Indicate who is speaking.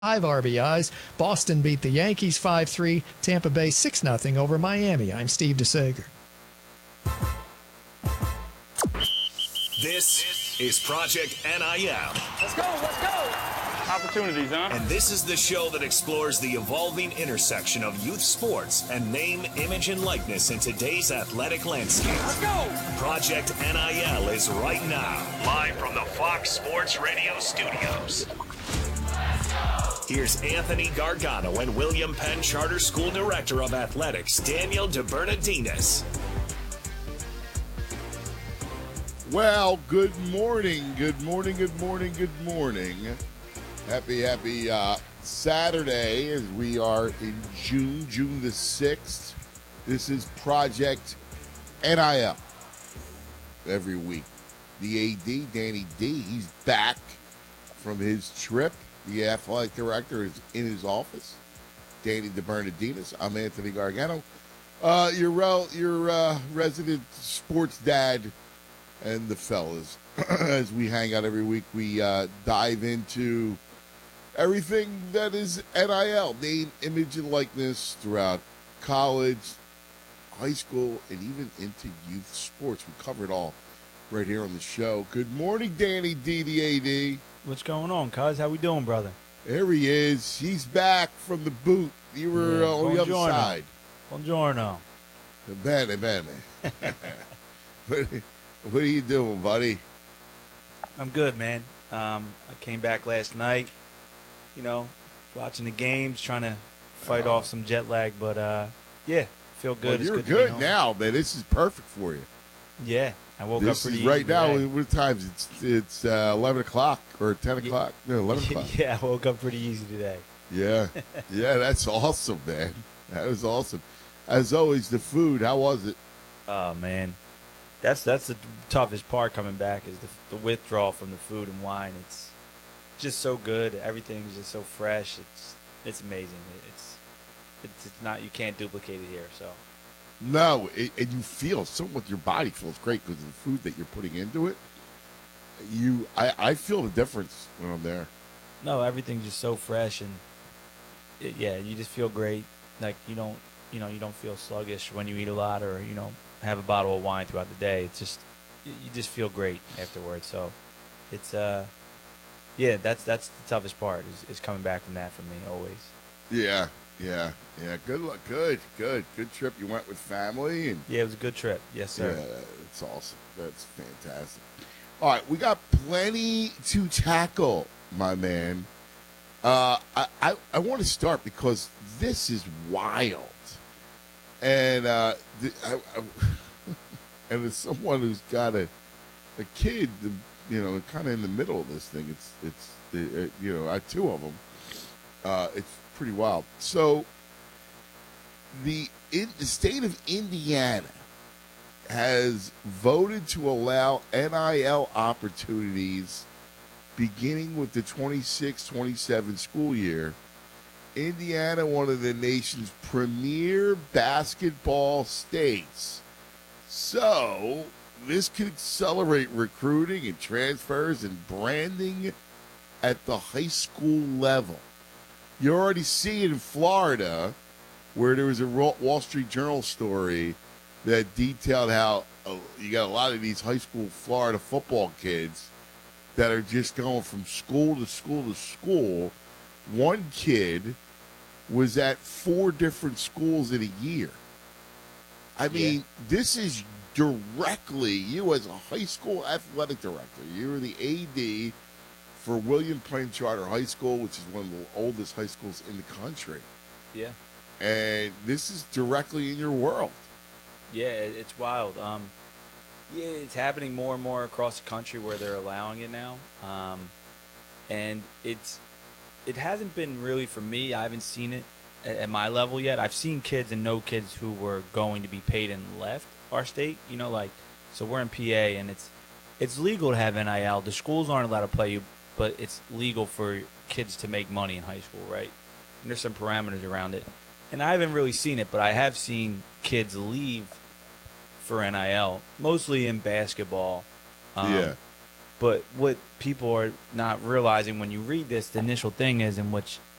Speaker 1: RBIs. Boston beat the Yankees 5-3. Tampa Bay 6-0 over Miami. I'm Steve DeSager.
Speaker 2: This is Project NIL.
Speaker 3: Let's go, let's go. Opportunities, huh?
Speaker 2: And this is the show that explores the evolving intersection of youth sports and name, image, and likeness in today's athletic landscape.
Speaker 3: Let's go.
Speaker 2: Project NIL is right now, live from the Fox Sports Radio studios. Here's Anthony Gargano and William Penn Charter School Director of Athletics, Daniel DeBernardinis.
Speaker 4: Well, good morning, good morning, good morning, good morning. Happy Saturday as we are in June the 6th. This is Project NIL. Every week. The AD, Danny D, he's back from his trip. The athletic director is in his office. Danny DeBernardinis. I'm Anthony Gargano. Your resident sports dad and the fellas. As we hang out every week, we dive into everything that is NIL, name, image, and likeness throughout college, high school, and even into youth sports. We cover it all right here on the show. Good morning, Danny D, the AD.
Speaker 5: What's going on, cuz? How we doing, brother?
Speaker 4: There he is. He's back from the boot. You were on the other side.
Speaker 5: Buongiorno.
Speaker 4: Bene. What are you doing, buddy?
Speaker 5: I'm good, man. I came back last night, watching the games, trying to fight off some jet lag, but yeah, feel good.
Speaker 4: Well, you're
Speaker 5: it's
Speaker 4: good now, man. This is perfect for you.
Speaker 5: Yeah, I woke up pretty easy
Speaker 4: right now.
Speaker 5: today.
Speaker 4: What times? It's 11 o'clock or 10 o'clock? No, 11 o'clock.
Speaker 5: Yeah, I woke up pretty easy today.
Speaker 4: Yeah, that's awesome, man. That was awesome. As always, the food. How was it?
Speaker 5: Oh man, that's the toughest part coming back is the withdrawal from the food and wine. It's just so good. Everything's just so fresh. It's amazing. It's not, you can't duplicate it here. So.
Speaker 4: No, and you feel something. Your body feels great because of the food that you're putting into it. I feel the difference when I'm there.
Speaker 5: No, everything's just so fresh and you just feel great. Like you don't feel sluggish when you eat a lot or have a bottle of wine throughout the day. It's just you just feel great afterwards. So it's that's the toughest part is coming back from that for me always.
Speaker 4: Yeah. Good luck. Good trip. You went with family and
Speaker 5: yeah, it was a good trip. Yes, sir.
Speaker 4: Yeah, that's awesome. That's fantastic. All right, we got plenty to tackle, my man. I want to start because this is wild, and and as someone who's got a kid, kind of in the middle of this thing, I have two of them. It's pretty wild. So, the state of Indiana has voted to allow NIL opportunities beginning with the 26-27 school year. Indiana, one of the nation's premier basketball states. So, this could accelerate recruiting and transfers and branding at the high school level. You already see it in Florida, where there was a Wall Street Journal story that detailed how you got a lot of these high school Florida football kids that are just going from school to school to school. One kid was at 4 different schools in a year. I mean, This is directly you as a high school athletic director. You're the AD for William Penn Charter High School, which is one of the oldest high schools in the country.
Speaker 5: Yeah.
Speaker 4: And this is directly in your world.
Speaker 5: Yeah, it's wild. It's happening more and more across the country where they're allowing it now. And it hasn't been really for me. I haven't seen it at my level yet. I've seen kids and know kids who were going to be paid and left our state. So we're in PA and it's legal to have NIL. The schools aren't allowed to play you, but it's legal for kids to make money in high school, right? And there's some parameters around it. And I haven't really seen it, but I have seen kids leave for NIL, mostly in basketball.
Speaker 4: But
Speaker 5: what people are not realizing when you read this, the initial thing is in which